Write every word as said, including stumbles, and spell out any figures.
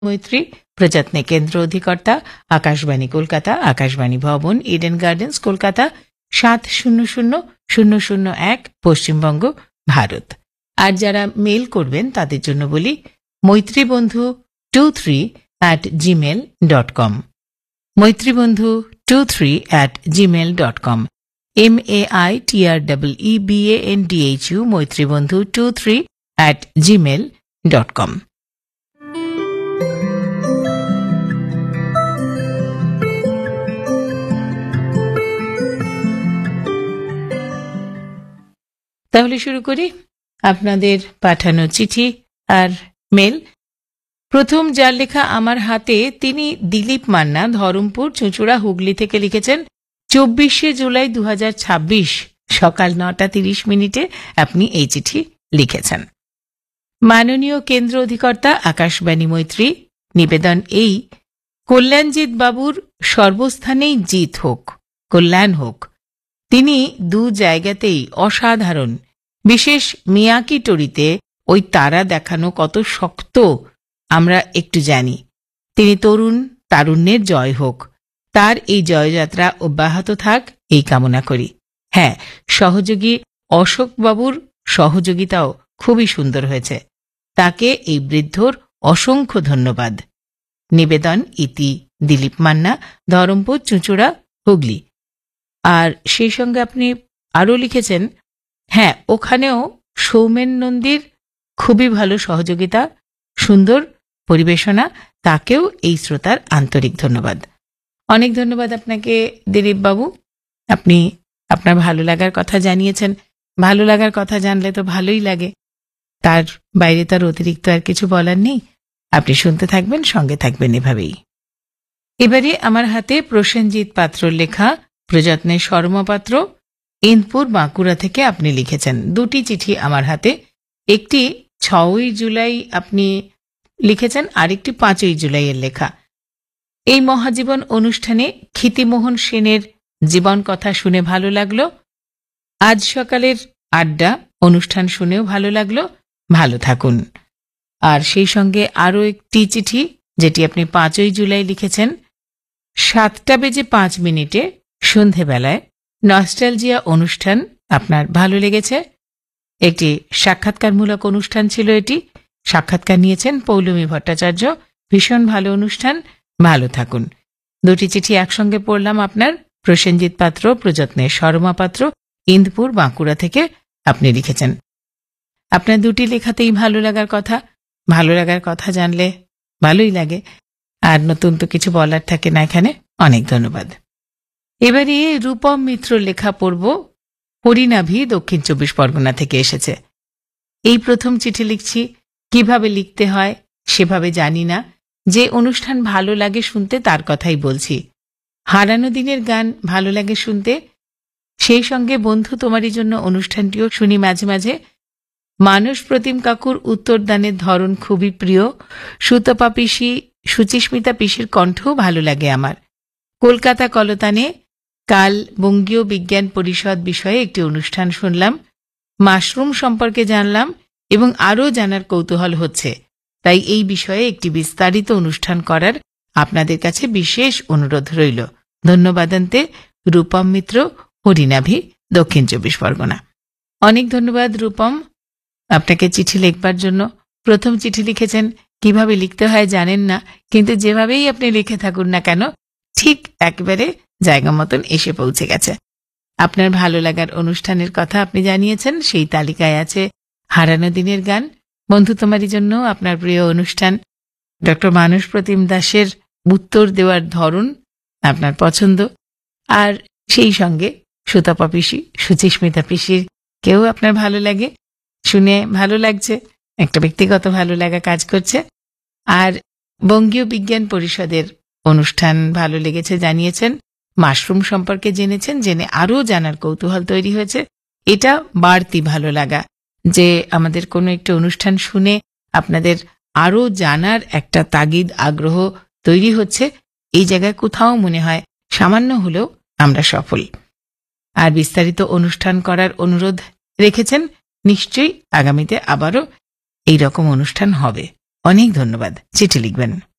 মৈত্রী, প্রযত্নে কেন্দ্র অধিকর্তা, আকাশবাণী কলকাতা, আকাশবাণী ভবন, ইডেন গার্ডেন্স, কলকাতা সাত শূন্য শূন্য শূন্য শূন্য এক, পশ্চিমবঙ্গ, ভারত। আর যারা মেল করবেন তাদের জন্য বলি মৈত্রীবন্ধু two three at Gmail dot com, মৈত্রীবন্ধু two three at Gmail dot com, M A I T R double E B A N D H U, মৈত্রীবন্ধু two three at Gmail dot com. তাহলে শুরু করি আপনাদের পাঠানো চিঠি আর mail. প্রথম যার লেখা আমার হাতে, তিনি দিলীপ মান্না, ধরমপুর, চুঁচুড়া, হুগলি থেকে লিখেছেন চব্বিশে জুলাই দু হাজার ছাব্বিশ সকাল নটা তিরিশ মিনিটে আপনি এই চিঠি লিখেছেন। মাননীয় কেন্দ্র অধিকর্তা আকাশবাণী মৈত্রী, নিবেদন এই, কল্যাণজিৎ বাবুর সর্বস্থানেই জিত হোক, কল্যাণ হোক। তিনি দু জায়গাতেই অসাধারণ। বিশেষ মিয়াকিটরিতে ওই তারা দেখানো কত শক্ত আমরা একটু জানি। তিনি তরুণ, তারুণ্যের জয় হোক। তার এই জয়যাত্রা অব্যাহত থাক এই কামনা করি। হ্যাঁ, সহযোগী অশোকবাবুর সহযোগিতাও খুবই সুন্দর হয়েছে। তাকে এই বৃদ্ধর অসংখ্য ধন্যবাদ। নিবেদন ইতি দিলীপ মান্না, ধরমপুর, চুঁচুড়া, হুগলি। আর সেই সঙ্গে আপনি আরও লিখেছেন, হ্যাঁ, ওখানেও সৌমেন নন্দীর খুবই ভালো সহযোগিতা, সুন্দর পরিবেশনা, তাকেও এই শ্রোতার আন্তরিক ধন্যবাদ। অনেক ধন্যবাদ আপনাকে দিলীপ বাবু। আপনি আপনার ভালো লাগার কথা জানিয়েছেন। ভালো লাগার কথা জানলে তো ভালোই লাগে, তার বাইরে তার অতিরিক্ত আর কিছু বলার নেই। আপনি শুনতে থাকবেন, সঙ্গে থাকবেন এভাবেই। এবারে আমার হাতে প্রসেনজিৎ পাত্রর লেখা প্রযত্নে শর্মপাত্র, ইন্দপুর, বাঁকুড়া থেকে আপনি লিখেছেন। দুটি চিঠি আমার হাতে। একটি ছয়ই জুলাই আপনি লিখেছেন, আরেকটি পাঁচই জুলাইয়ের লেখা। এই মহাজীবন অনুষ্ঠানে ক্ষিতিমোহন সেনের জীবন কথা শুনে ভালো লাগলো। আজ সকালের আড্ডা অনুষ্ঠান শুনেও ভালো লাগলো। ভালো থাকুন। আর সেই সঙ্গে আরও একটি চিঠি, যেটি আপনি পাঁচই জুলাই লিখেছেন, সাতটা বেজে পাঁচ মিনিটে সন্ধেবেলায় নস্টালজিয়া অনুষ্ঠান আপনার ভালো লেগেছে। একটি সাক্ষাৎকারমূলক অনুষ্ঠান ছিল এটি। সাক্ষাৎকার নিয়েছেন পৌলমী ভট্টাচার্য। ভীষণ ভালো অনুষ্ঠান, ভালো থাকুন। দুটি চিঠি একসঙ্গে পড়লাম আপনার। প্রসেনজিৎ পাত্র, প্রযত্নে শর্মা পাত্র, ইন্দপুর, বাঁকুড়া থেকে আপনি লিখেছেন। আপনার দুটি লেখাতেই ভালো লাগার কথা। ভালো লাগার কথা জানলে ভালোই লাগে, আর নতুন তো কিছু বলার থাকে না এখানে। অনেক ধন্যবাদ। এবারে রূপম মিত্র লেখা পড়ব। হরিনাভি, দক্ষিণ চব্বিশ পরগনা থেকে এসেছে। এই প্রথম চিঠি লিখছি। কিভাবে লিখতে হয় সেভাবে জানি না। যে অনুষ্ঠান ভালো লাগে শুনতে তার কথাই বলছি। হারানো দিনের গান ভালো লাগে শুনতে। সেই সঙ্গে বন্ধু তোমারই জন্য অনুষ্ঠানটিও শুনি মাঝে মাঝে। মানস প্রতিম কাকুর উত্তরদানের ধরন খুবই প্রিয়। সুতপা পিসি, সুচিস্মিতা পিসির কণ্ঠও ভালো লাগে আমার। কলকাতা কলতানে কাল বঙ্গীয় বিজ্ঞান পরিষদ বিষয়ে একটি অনুষ্ঠান শুনলাম। মাশরুম সম্পর্কে জানলাম এবং আরও জানার কৌতূহল হচ্ছে। তাই এই বিষয়ে একটি বিস্তারিত অনুষ্ঠান করার আপনাদের কাছে বিশেষ অনুরোধ রইল। ধন্যবাদান্তে রূপম মিত্র, হরিনাভি, দক্ষিণ চব্বিশ পরগনা। অনেক ধন্যবাদ রূপম, আপনাকে চিঠি লিখবার জন্য। প্রথম চিঠি লিখেছেন, কিভাবে লিখতে হয় জানেন না, কিন্তু যেভাবেই আপনি লিখে থাকুন না কেন ঠিক একেবারে জায়গা মতন এসে পৌঁছে গেছে। আপনার ভালো লাগার অনুষ্ঠানের কথা আপনি জানিয়েছেন। সেই তালিকায় আছে হারানো দিনের গান, বন্ধু তোমারই জন্য আপনার প্রিয় অনুষ্ঠান, ডক্টর মানস প্রতিম দাসের উত্তর দেওয়ার ধরন আপনার পছন্দ, আর সেই সঙ্গে সুতপা পিসি, সুচিস্মিতা পিসির কেউ আপনার ভালো লাগে। শুনে ভালো লাগছে, একটা ব্যক্তিগত ভালো লাগা কাজ করছে। আর বঙ্গীয় বিজ্ঞান পরিষদের অনুষ্ঠান ভালো লেগেছে জানিয়েছেন। মাশরুম সম্পর্কে জেনেছেন, জেনে আরও জানার কৌতূহল তৈরি হয়েছে। এটা বাড়তি ভালো লাগা যে আমাদের কোনো একটা অনুষ্ঠান শুনে আপনাদের আরও জানার একটা তাগিদ, আগ্রহ তৈরি হচ্ছে। এই জায়গায় কোথাও মনে হয় সামান্য হলেও আমরা সফল। আর বিস্তারিত অনুষ্ঠান করার অনুরোধ রেখেছেন। নিশ্চয়ই আগামীতে আবারও এই রকম অনুষ্ঠান হবে। অনেক ধন্যবাদ। চিঠি লিখবেন।